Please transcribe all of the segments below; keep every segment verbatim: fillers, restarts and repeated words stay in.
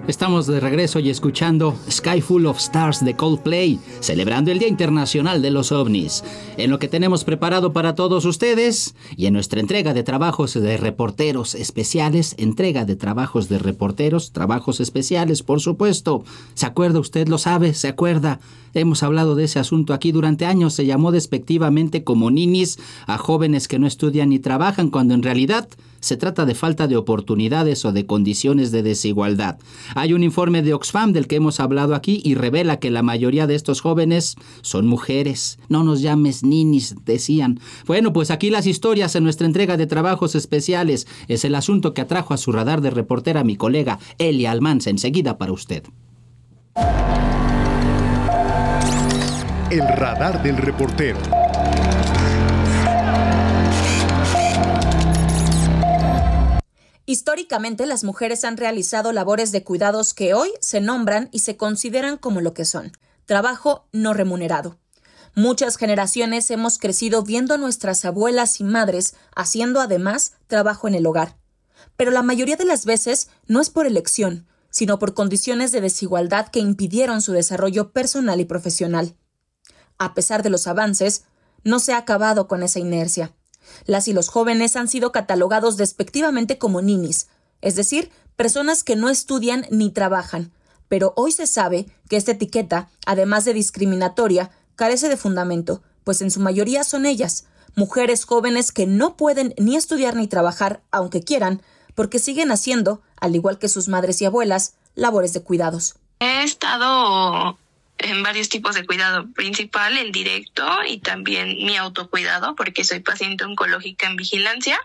Estamos de regreso y escuchando Sky Full of Stars de Coldplay, celebrando el Día Internacional de los OVNIs. En lo que tenemos preparado para todos ustedes y en nuestra entrega de trabajos de reporteros especiales, entrega de trabajos de reporteros, trabajos especiales, por supuesto. ¿Se acuerda? Usted lo sabe, ¿se acuerda? Hemos hablado de ese asunto aquí durante años. Se llamó despectivamente como ninis a jóvenes que no estudian ni trabajan, cuando en realidad se trata de falta de oportunidades o de condiciones de desigualdad. Hay un informe de Oxfam del que hemos hablado aquí y revela que la mayoría de estos jóvenes son mujeres. No nos llames ninis, decían. Bueno, pues aquí las historias en nuestra entrega de trabajos especiales. Es el asunto que atrajo a su radar de reportera mi colega Elia Almanza. Enseguida para usted. El radar del reportero. Históricamente, las mujeres han realizado labores de cuidados que hoy se nombran y se consideran como lo que son: trabajo no remunerado. Muchas generaciones hemos crecido viendo a nuestras abuelas y madres haciendo además trabajo en el hogar. Pero la mayoría de las veces no es por elección, sino por condiciones de desigualdad que impidieron su desarrollo personal y profesional. A pesar de los avances, no se ha acabado con esa inercia. Las y los jóvenes han sido catalogados despectivamente como ninis, es decir, personas que no estudian ni trabajan. Pero hoy se sabe que esta etiqueta, además de discriminatoria, carece de fundamento, pues en su mayoría son ellas, mujeres jóvenes que no pueden ni estudiar ni trabajar, aunque quieran, porque siguen haciendo, al igual que sus madres y abuelas, labores de cuidados. He estado en varios tipos de cuidado, principal, el directo, y también mi autocuidado, porque soy paciente oncológica en vigilancia.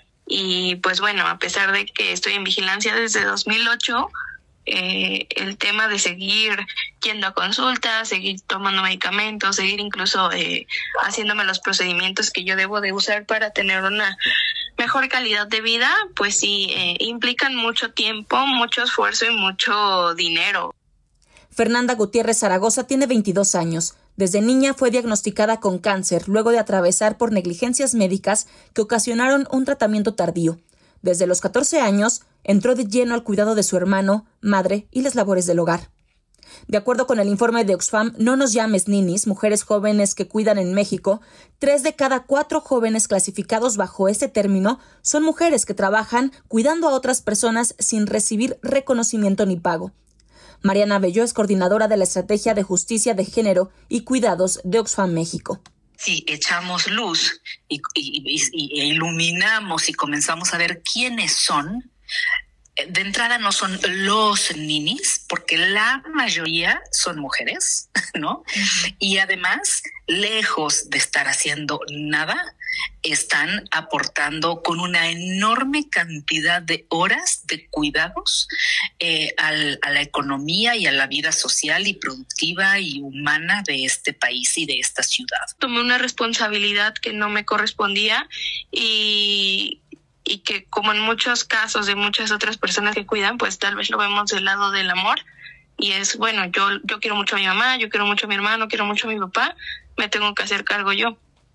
Y pues bueno, a pesar de que estoy en vigilancia desde dos mil ocho, eh, el tema de seguir yendo a consultas, seguir tomando medicamentos, seguir incluso eh, haciéndome los procedimientos que yo debo de usar para tener una mejor calidad de vida, pues sí, eh, implican mucho tiempo, mucho esfuerzo y mucho dinero. Fernanda Gutiérrez Zaragoza tiene veintidós años. Desde niña fue diagnosticada con cáncer luego de atravesar por negligencias médicas que ocasionaron un tratamiento tardío. Desde los catorce años, entró de lleno al cuidado de su hermano, madre y las labores del hogar. De acuerdo con el informe de Oxfam, No nos llames ninis, mujeres jóvenes que cuidan en México, tres de cada cuatro jóvenes clasificados bajo este término son mujeres que trabajan cuidando a otras personas sin recibir reconocimiento ni pago. Mariana Belló es coordinadora de la Estrategia de Justicia de Género y Cuidados de Oxfam México. Si echamos luz y, y, y, y iluminamos y comenzamos a ver quiénes son, de entrada no son los ninis, porque la mayoría son mujeres, ¿no? Uh-huh. Y además, lejos de estar haciendo nada, están aportando con una enorme cantidad de horas de cuidados eh, al, a la economía y a la vida social y productiva y humana de este país y de esta ciudad. Tomé una responsabilidad que no me correspondía y... y que, como en muchos casos de muchas otras personas que cuidan, pues tal vez lo vemos del lado del amor, y es, bueno, yo yo quiero mucho a mi mamá, yo quiero mucho a mi hermano, quiero mucho a mi papá, me tengo que hacer cargo yo.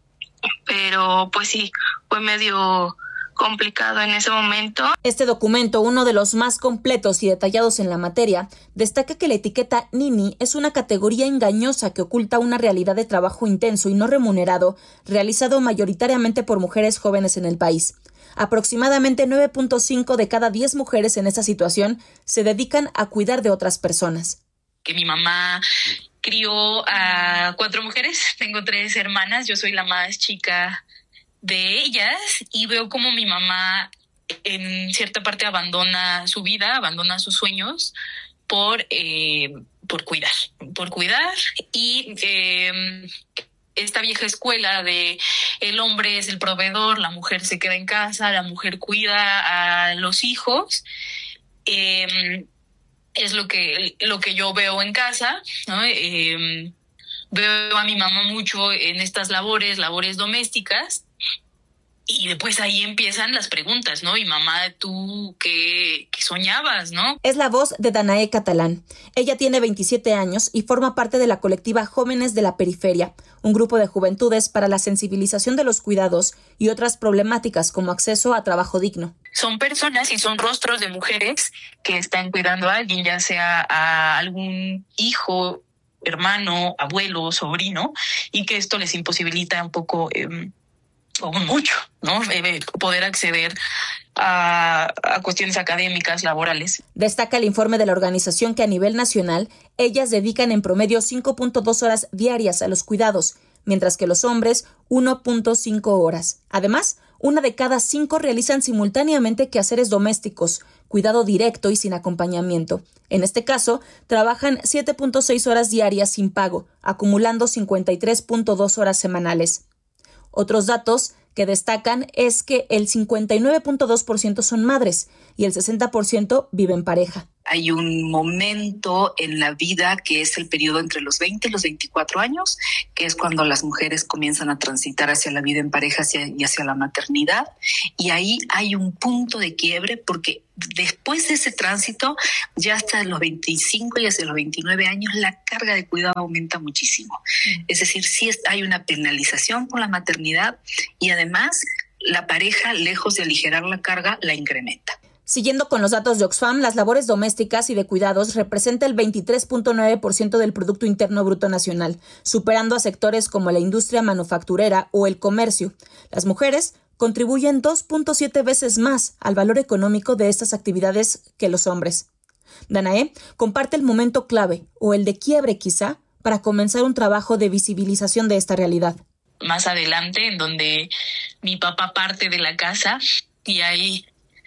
Pero pues sí, fue medio complicado en ese momento. Este documento, uno de los más completos y detallados en la materia, destaca que la etiqueta Nini es una categoría engañosa que oculta una realidad de trabajo intenso y no remunerado, realizado mayoritariamente por mujeres jóvenes en el país. Aproximadamente nueve punto cinco de cada diez mujeres en esta situación se dedican a cuidar de otras personas. Que mi mamá crió a cuatro mujeres, tengo tres hermanas, yo soy la más chica de ellas, y veo como mi mamá en cierta parte abandona su vida, abandona sus sueños por, eh, por cuidar, por cuidar y eh, esta vieja escuela de el hombre es el proveedor, la mujer se queda en casa, la mujer cuida a los hijos, eh, es lo que, lo que yo veo en casa, ¿no? Eh, veo a mi mamá mucho en estas labores, labores domésticas, Y después ahí empiezan las preguntas, ¿no? Y mamá, ¿tú qué, qué soñabas, no? Es la voz de Danae Catalán. Ella tiene veintisiete años y forma parte de la colectiva Jóvenes de la Periferia, un grupo de juventudes para la sensibilización de los cuidados y otras problemáticas como acceso a trabajo digno. Son personas y son rostros de mujeres que están cuidando a alguien, ya sea a algún hijo, hermano, abuelo, sobrino, y que esto les imposibilita un poco... Eh, o mucho, ¿no? Poder acceder a, a cuestiones académicas, laborales. Destaca el informe de la organización que a nivel nacional, ellas dedican en promedio cinco punto dos horas diarias a los cuidados, mientras que los hombres uno punto cinco horas. Además, una de cada cinco realizan simultáneamente quehaceres domésticos, cuidado directo y sin acompañamiento. En este caso, trabajan siete punto seis horas diarias sin pago, acumulando cincuenta y tres punto dos horas semanales. Otros datos que destacan es que el cincuenta y nueve punto dos por ciento son madres y el sesenta por ciento viven en pareja. Hay un momento en la vida que es el periodo entre los veinte y los veinticuatro años, que es cuando las mujeres comienzan a transitar hacia la vida en pareja hacia, y hacia la maternidad. Y ahí hay un punto de quiebre porque después de ese tránsito, ya hasta los veinticinco y hacia los veintinueve años, la carga de cuidado aumenta muchísimo. Mm. Es decir, sí hay una penalización por la maternidad y además la pareja, lejos de aligerar la carga, la incrementa. Siguiendo con los datos de Oxfam, las labores domésticas y de cuidados representan el veintitrés punto nueve por ciento del Producto Interno Bruto Nacional, superando a sectores como la industria manufacturera o el comercio. Las mujeres contribuyen dos punto siete veces más al valor económico de estas actividades que los hombres. Danae comparte el momento clave, o el de quiebre quizá, para comenzar un trabajo de visibilización de esta realidad. Más adelante, en donde mi papá parte de la casa y ahí...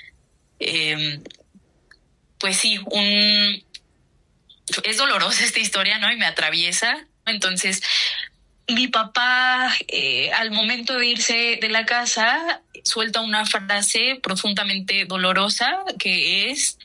Eh, pues sí, un es dolorosa esta historia, ¿no? Y me atraviesa. Entonces, mi papá, eh, al momento de irse de la casa, suelta una frase profundamente dolorosa que es,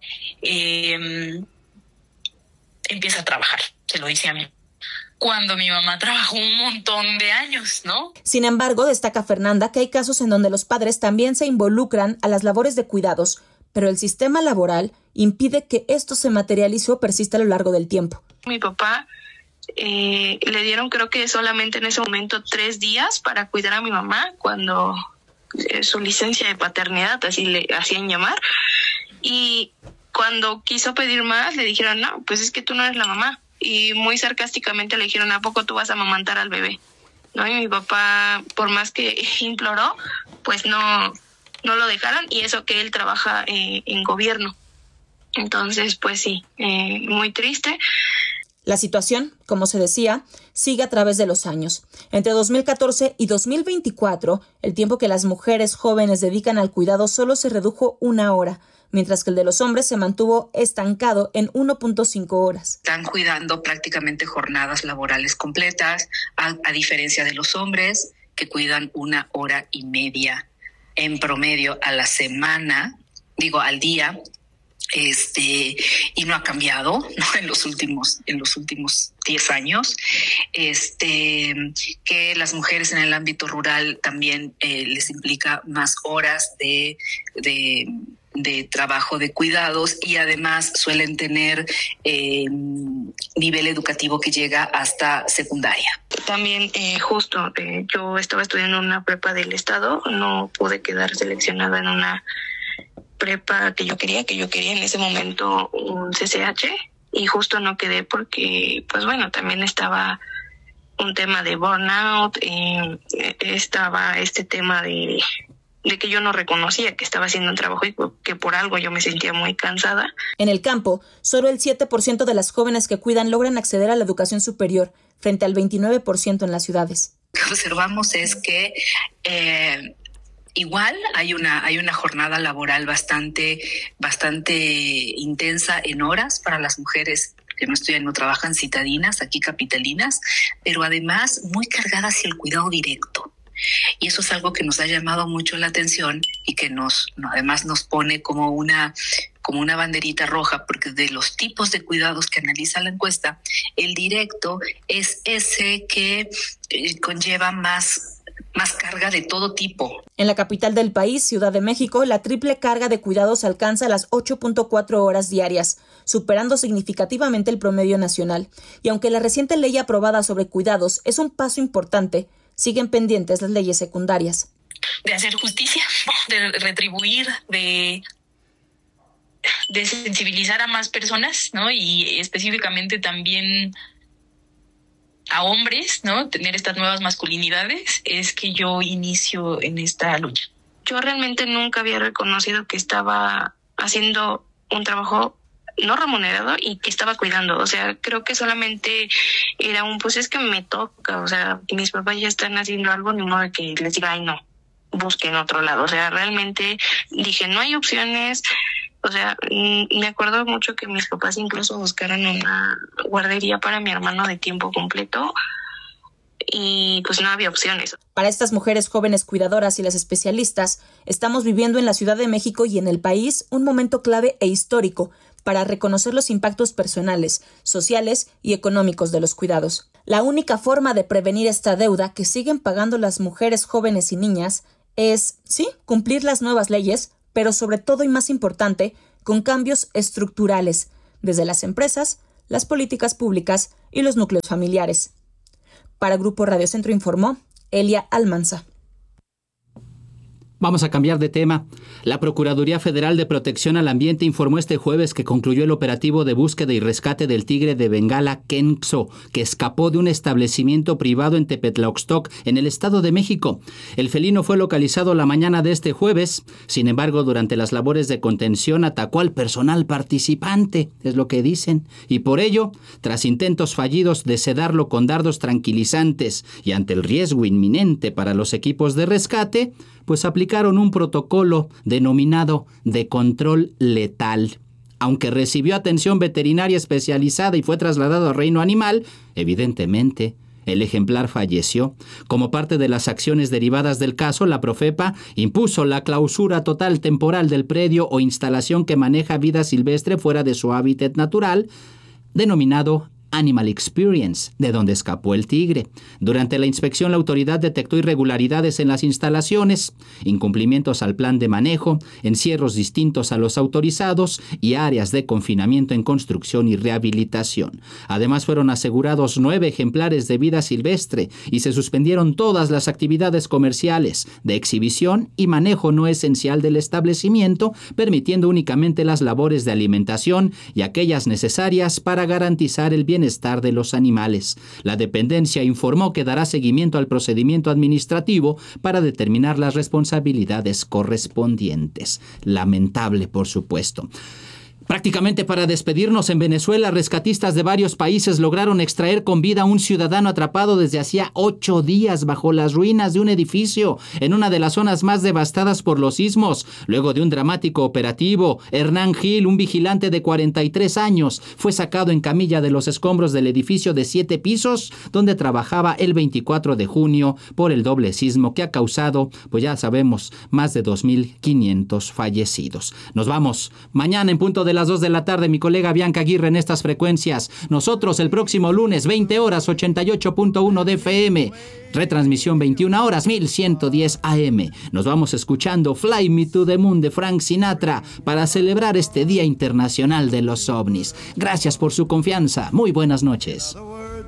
eh, empieza a trabajar, se lo dice a mí. Cuando mi mamá trabajó un montón de años, ¿no? Sin embargo, destaca Fernanda que hay casos en donde los padres también se involucran a las labores de cuidados, pero el sistema laboral impide que esto se materialice o persista a lo largo del tiempo. Mi papá eh, le dieron creo que solamente en ese momento tres días para cuidar a mi mamá cuando eh, su licencia de paternidad, así le hacían llamar, y cuando quiso pedir más le dijeron, no, pues es que tú no eres la mamá. Y muy sarcásticamente le dijeron, ¿a poco tú vas a amamantar al bebé? ¿No? Y mi papá, por más que imploró, pues no, no lo dejaron, y eso que él trabaja eh, en gobierno. Entonces, pues sí, eh, muy triste. La situación, como se decía, sigue a través de los años. Entre dos mil catorce y dos mil veinticuatro, el tiempo que las mujeres jóvenes dedican al cuidado solo se redujo una hora, mientras que el de los hombres se mantuvo estancado en uno punto cinco horas. Están cuidando prácticamente jornadas laborales completas, a, a diferencia de los hombres, que cuidan una hora y media en promedio a la semana, digo al día, este, y no ha cambiado, ¿no? en los últimos, en los últimos diez años. Este, que las mujeres en el ámbito rural también eh, les implica más horas de, de de trabajo de cuidados, y además suelen tener eh, nivel educativo que llega hasta secundaria. También eh, justo eh, yo estaba estudiando en una prepa del estado, no pude quedar seleccionada en una prepa que yo quería, que yo quería en ese momento un C C H, y justo no quedé porque, pues bueno, también estaba un tema de burnout, eh, estaba este tema de de que yo no reconocía que estaba haciendo un trabajo y que por algo yo me sentía muy cansada. En el campo, solo el siete por ciento de las jóvenes que cuidan logran acceder a la educación superior, frente al veintinueve por ciento en las ciudades. Lo que observamos es que eh, igual hay una, hay una jornada laboral bastante, bastante intensa en horas para las mujeres que no estudian, no trabajan, citadinas, aquí capitalinas, pero además muy cargadas hacia el cuidado directo. Y eso es algo que nos ha llamado mucho la atención y que nos, no, además nos pone como una, como una banderita roja, porque de los tipos de cuidados que analiza la encuesta, el directo es ese que eh, conlleva más más carga de todo tipo. En la capital del país, Ciudad de México, la triple carga de cuidados alcanza las ocho punto cuatro horas diarias, superando significativamente el promedio nacional. Y aunque la reciente ley aprobada sobre cuidados es un paso importante, siguen pendientes las leyes secundarias. De hacer justicia, de retribuir, de, de sensibilizar a más personas, ¿no? Y específicamente también a hombres, ¿no? Tener estas nuevas masculinidades, es que yo inicio en esta lucha. Yo realmente nunca había reconocido que estaba haciendo un trabajo no remunerado y que estaba cuidando. O sea, creo que solamente era un, pues es que me toca. O sea, mis papás ya están haciendo algo, ni modo de que les diga, ay, no, busquen otro lado. O sea, realmente dije, no hay opciones. O sea, me acuerdo mucho que mis papás incluso buscaron una guardería para mi hermano de tiempo completo y pues no había opciones. Para estas mujeres jóvenes cuidadoras y las especialistas, estamos viviendo en la Ciudad de México y en el país un momento clave e histórico para reconocer los impactos personales, sociales y económicos de los cuidados. La única forma de prevenir esta deuda que siguen pagando las mujeres jóvenes y niñas es, sí, cumplir las nuevas leyes, pero sobre todo y más importante, con cambios estructurales, desde las empresas, las políticas públicas y los núcleos familiares. Para Grupo Radio Centro informó Elia Almanza. Vamos a cambiar de tema. La Procuraduría Federal de Protección al Ambiente informó este jueves que concluyó el operativo de búsqueda y rescate del tigre de Bengala Kenzo, que escapó de un establecimiento privado en Tepetlaoxtoc, en el Estado de México. El felino fue localizado la mañana de este jueves. Sin embargo, durante las labores de contención atacó al personal participante, es lo que dicen, y por ello, tras intentos fallidos de sedarlo con dardos tranquilizantes y ante el riesgo inminente para los equipos de rescate, pues aplicaron un protocolo denominado de control letal. Aunque recibió atención veterinaria especializada y fue trasladado a reino animal, evidentemente, el ejemplar falleció. Como parte de las acciones derivadas del caso, la Profepa impuso la clausura total temporal del predio o instalación que maneja vida silvestre fuera de su hábitat natural, denominado Animal Experience, de donde escapó el tigre. Durante la inspección, la autoridad detectó irregularidades en las instalaciones, incumplimientos al plan de manejo, encierros distintos a los autorizados y áreas de confinamiento en construcción y rehabilitación. Además, fueron asegurados nueve ejemplares de vida silvestre y se suspendieron todas las actividades comerciales, de exhibición y manejo no esencial del establecimiento, permitiendo únicamente las labores de alimentación y aquellas necesarias para garantizar el bienestar bienestar de los animales. La dependencia informó que dará seguimiento al procedimiento administrativo para determinar las responsabilidades correspondientes. Lamentable, por supuesto. Prácticamente para despedirnos, en Venezuela, rescatistas de varios países lograron extraer con vida a un ciudadano atrapado desde hacía ocho días bajo las ruinas de un edificio en una de las zonas más devastadas por los sismos. Luego de un dramático operativo, Hernán Gil, un vigilante de cuarenta y tres años, fue sacado en camilla de los escombros del edificio de siete pisos donde trabajaba el veinticuatro de junio por el doble sismo que ha causado, pues ya sabemos, más de dos mil quinientos fallecidos. Nos vamos mañana en punto de las dos de la tarde, mi colega Bianca Aguirre en estas frecuencias. Nosotros el próximo lunes, veinte horas, ochenta y ocho punto uno de F M. Retransmisión veintiuna horas, mil ciento diez A M. Nos vamos escuchando Fly Me to the Moon de Frank Sinatra para celebrar este Día Internacional de los OVNIs. Gracias por su confianza. Muy buenas noches.